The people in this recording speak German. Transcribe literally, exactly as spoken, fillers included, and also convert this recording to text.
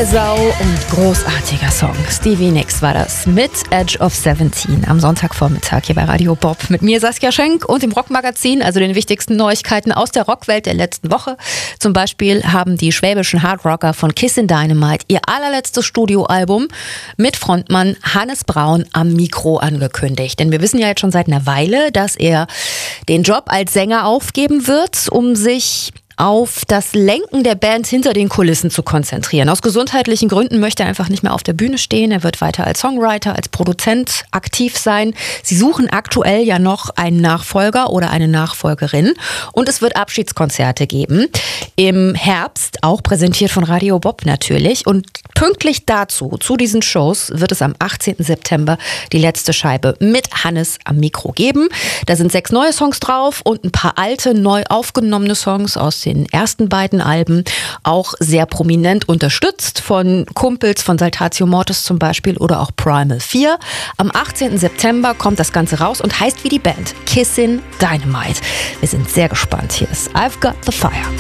Sau und großartiger Song. Stevie Nicks war das mit Edge of seventeen am Sonntagvormittag hier bei Radio Bob. Mit mir Saskia Schenk und dem Rockmagazin, also den wichtigsten Neuigkeiten aus der Rockwelt der letzten Woche. Zum Beispiel haben die schwäbischen Hardrocker von Kissin' Dynamite ihr allerletztes Studioalbum mit Frontmann Hannes Braun am Mikro angekündigt. Denn wir wissen ja jetzt schon seit einer Weile, dass er den Job als Sänger aufgeben wird, um sich auf das Lenken der Band hinter den Kulissen zu konzentrieren. Aus gesundheitlichen Gründen möchte er einfach nicht mehr auf der Bühne stehen. Er wird weiter als Songwriter, als Produzent aktiv sein. Sie suchen aktuell ja noch einen Nachfolger oder eine Nachfolgerin. Und es wird Abschiedskonzerte geben. Im Herbst, auch präsentiert von Radio Bob natürlich. Und pünktlich dazu, zu diesen Shows, wird es am achtzehnten September die letzte Scheibe mit Hannes am Mikro geben. Da sind sechs neue Songs drauf und ein paar alte, neu aufgenommene Songs aus den ersten beiden Alben, auch sehr prominent unterstützt von Kumpels von Saltatio Mortis zum Beispiel oder auch Primal vier. Am achtzehnten September kommt das Ganze raus und heißt wie die Band Kissin' Dynamite. Wir sind sehr gespannt. Hier ist I've Got the Fire.